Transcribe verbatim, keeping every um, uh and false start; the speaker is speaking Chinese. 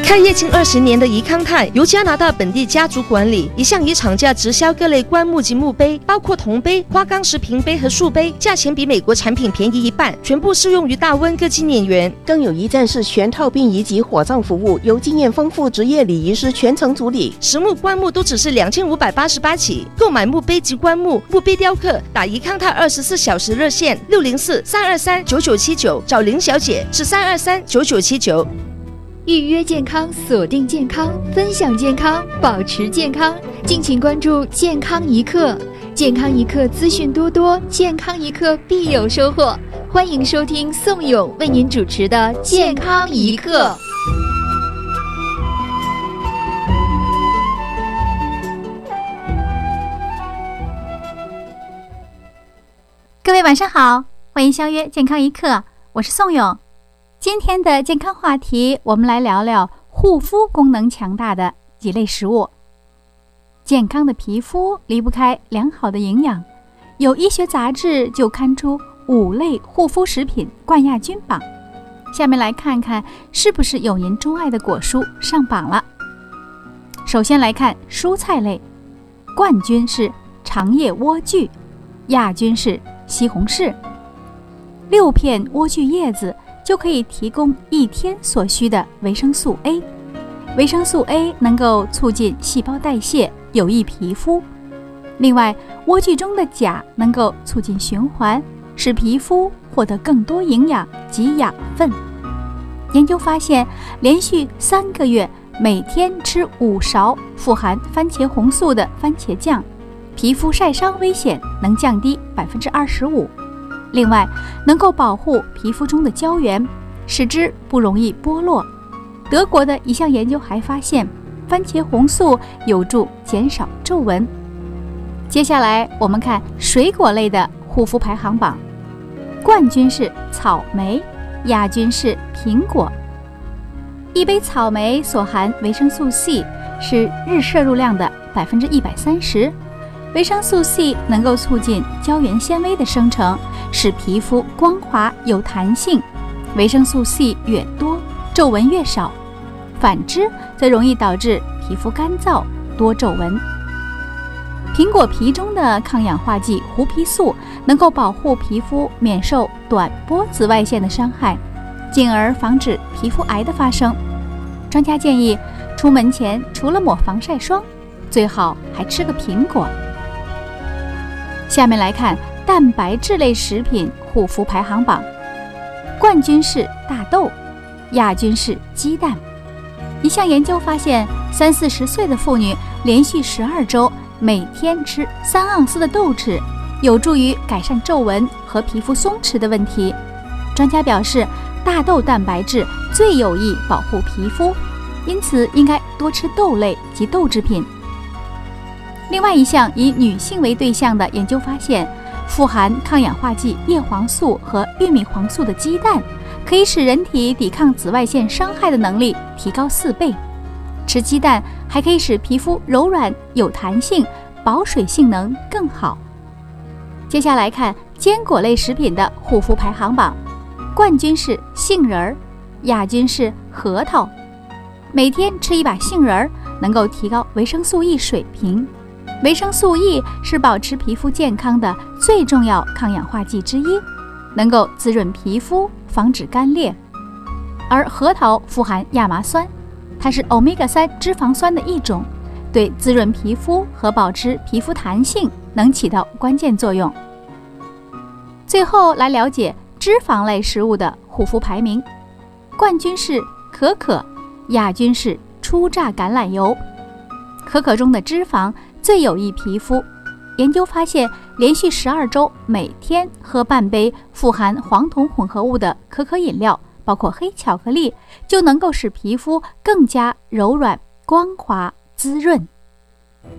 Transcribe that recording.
开业近二十年的怡康泰由加拿大本地家族管理，一向以厂价直销各类棺木及墓碑，包括铜碑、花岗石瓶碑和树碑，价钱比美国产品便宜一半，全部适用于大温各纪念园。 更有一站式全套殡仪及火葬服务，由经验丰富职业礼仪师全程处理。 实木棺木都只是两千五百八十八起，购买墓碑及棺木、墓碑雕刻，打怡康泰二十四小时热线六零四三二三九九七九，找林小姐是三二三九九七九。 预约健康，锁定健康，分享健康，保持健康。敬请关注健康一刻，健康一刻资讯多多，健康一刻必有收获。欢迎收听宋勇为您主持的健康一刻。 各位晚上好，欢迎相约健康一刻，我是宋勇。今天的健康话题，我们来聊聊护肤功能强大的几类食物。健康的皮肤离不开良好的营养，有医学杂志就刊出五类护肤食品冠亚军榜。下面来看看是不是有您钟爱的果蔬上榜了。首先来看蔬菜类，冠军是长叶莴苣，亚军是西红柿。六片莴苣叶子就可以提供一天所需的维生素 A。 维生素 A 能够促进细胞代谢，有益皮肤。另外，莴苣中的钾能够促进循环，使皮肤获得更多营养及养分。研究发现，连续三个月每天吃五勺富含番茄红素的番茄酱，皮肤晒伤危险能降低 百分之二十五。另外，能够保护皮肤中的胶原，使之不容易剥落。德国的一项研究还发现，番茄红素有助减少皱纹。接下来我们看水果类的护肤排行榜，冠军是草莓，亚军是苹果。一杯草莓所含维生素 C 是日摄入量的 百分之一百三十。维生素 C 能够促进胶原纤维的生成，使皮肤光滑有弹性。维生素 C 越多，皱纹越少，反之则容易导致皮肤干燥多皱纹。苹果皮中的抗氧化剂胡皮素能够保护皮肤免受短波紫外线的伤害，进而防止皮肤癌的发生。专家建议出门前除了抹防晒霜，最好还吃个苹果。下面来看蛋白质类食品护肤排行榜，冠军是大豆，亚军是鸡蛋。一项研究发现，三四十岁的妇女连续十二周每天吃三盎司的豆豉，有助于改善皱纹和皮肤松弛的问题。专家表示，大豆蛋白质最有益保护皮肤，因此应该多吃豆类及豆制品。另外一项以女性为对象的研究发现，富含抗氧化剂叶黄素和玉米黄素的鸡蛋，可以使人体抵抗紫外线伤害的能力提高四倍。吃鸡蛋还可以使皮肤柔软有弹性，保水性能更好。接下来看坚果类食品的护肤排行榜，冠军是杏仁儿，亚军是核桃。每天吃一把杏仁儿，能够提高维生素 E 水平。维生素 E 是保持皮肤健康的最重要抗氧化剂之一，能够滋润皮肤，防止干裂。而核桃富含亚麻酸，它是欧米伽三脂肪酸的一种，对滋润皮肤和保持皮肤弹性能起到关键作用。最后来了解脂肪类食物的护肤排名，冠军是可可，亚军是初榨橄榄油。可可中的脂肪最有益皮肤。研究发现，连续十二周每天喝半杯富含黄酮混合物的可可饮料，包括黑巧克力，就能够使皮肤更加柔软、光滑、滋润。